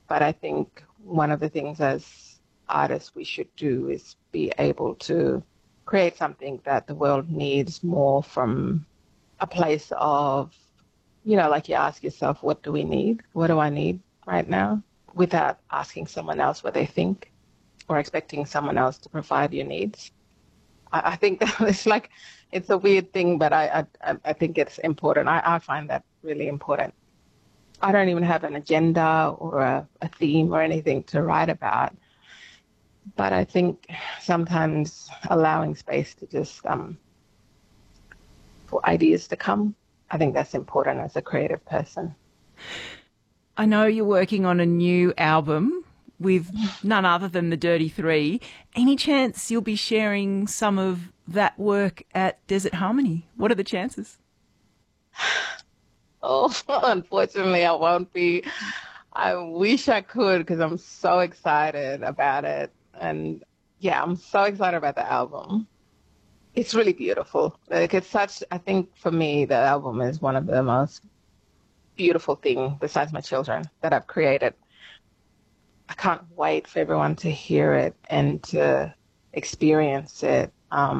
But I think one of the things as artists we should do is be able to create something that the world needs more from a place of, like you ask yourself, what do we need? What do I need right now? Without asking someone else what they think or expecting someone else to provide your needs. I think that it's a weird thing, but I think it's important. I find that really important. I don't even have an agenda or a theme or anything to write about. But I think sometimes allowing space to just for ideas to come, I think that's important as a creative person. I know you're working on a new album with none other than the Dirty Three. Any chance you'll be sharing some of that work at Desert Harmony? What are the chances? Oh, unfortunately, I won't be. I wish I could because I'm so excited about it. And yeah, I'm so excited about the album. It's really beautiful. I think for me, the album is one of the most beautiful things, besides my children, that I've created. I can't wait for everyone to hear it and to experience it.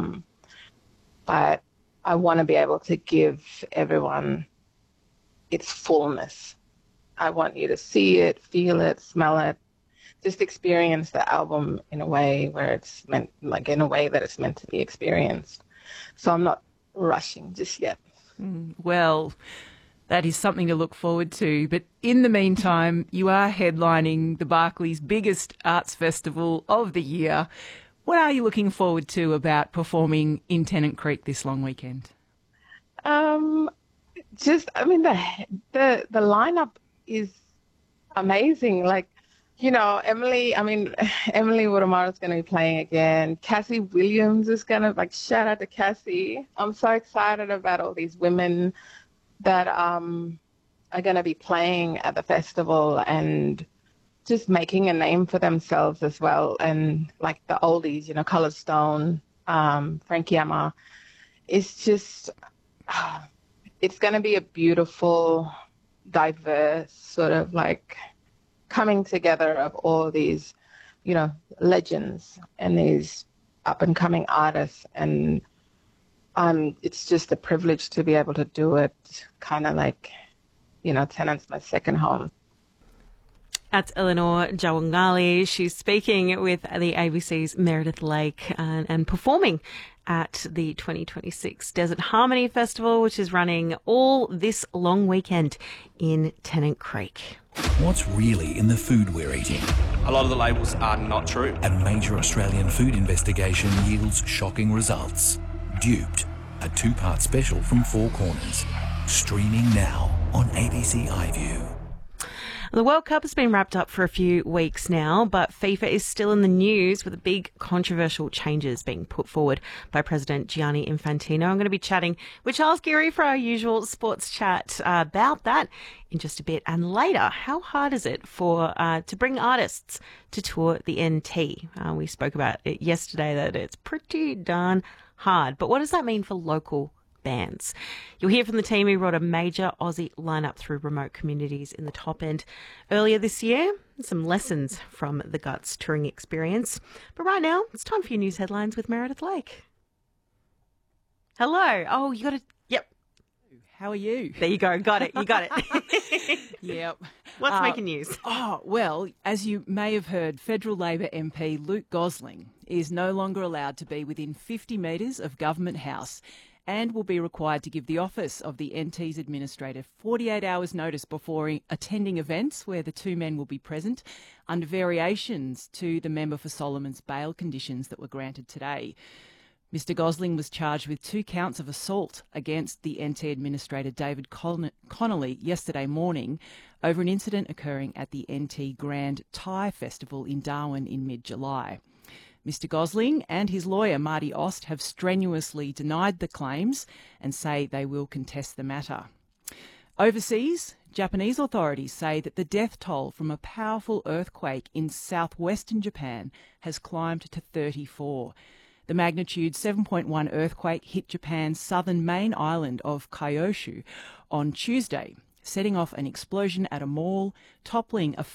But I want to be able to give everyone its fullness. I want you to see it, feel it, smell it, just experience the album in a way where it's meant, in a way that it's meant to be experienced. So I'm not rushing just yet. Well, that is something to look forward to. But in the meantime, you are headlining the Barclays' biggest arts festival of the year. What are you looking forward to about performing in Tennant Creek this long weekend? The lineup is amazing. Emily Wurramara is going to be playing again. Cassie Williams is going to, shout out to Cassie. I'm so excited about all these women that are going to be playing at the festival and just making a name for themselves as well. And the oldies, Colour Stone, Frankie Amma. It's just, it's going to be a beautiful, diverse sort of coming together of all these, legends and these up and coming artists. And it's just a privilege to be able to do it, kind of Tennant's my second home. That's Eleanor Jawangali. She's speaking with the ABC's Meredith Lake and performing at the 2026 Desert Harmony Festival, which is running all this long weekend in Tennant Creek. What's really in the food we're eating? A lot of the labels are not true. A major Australian food investigation yields shocking results. Duped, a two-part special from Four Corners. Streaming now on ABC iView. The World Cup has been wrapped up for a few weeks now, but FIFA is still in the news with big controversial changes being put forward by President Gianni Infantino. I'm going to be chatting with Charles Geary for our usual sports chat about that in just a bit. And later, how hard is it to bring artists to tour the NT? We spoke about it yesterday that it's pretty darn hard. But what does that mean for local bands? You'll hear from the team who brought a major Aussie lineup through remote communities in the top end earlier this year. Some lessons from the Guts touring experience. But right now, it's time for your news headlines with Meredith Lake. Hello. Oh, you got to... Yep. How are you? There you go. Got it. You got it. Yep. What's making news? Oh, well, as you may have heard, Federal Labor MP Luke Gosling is no longer allowed to be within 50 metres of Government House and will be required to give the office of the NT's administrator 48 hours notice before attending events where the two men will be present, under variations to the member for Solomon's bail conditions that were granted today. Mr Gosling was charged with 2 counts of assault against the NT administrator David Connolly yesterday morning over an incident occurring at the NT Grand Thai Festival in Darwin in mid-July. Mr Gosling and his lawyer Marty Ost have strenuously denied the claims and say they will contest the matter. Overseas, Japanese authorities say that the death toll from a powerful earthquake in southwestern Japan has climbed to 34. The magnitude 7.1 earthquake hit Japan's southern main island of Kyushu on Tuesday, setting off an explosion at a mall, toppling a